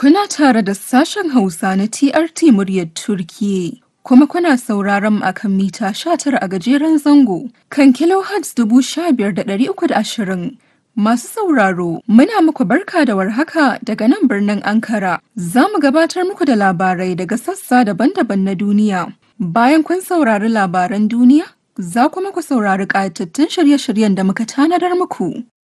Kuna tare da sashen Hausa na TRT muryar Turkiyya, kuma kuna sauraron mu akan mita 19 a gajeren zango kan kilohertz 15,320. Masu sauraro, muna muku barka da warhaka daga nan birnin Ankara. Za mu gabatar muku da labarai daga sassa daban-daban na duniya. Bayan kun saurari labaran duniya, za kuma ku saurari ƙayatattun shirye-shiryen da muka tanadar muku.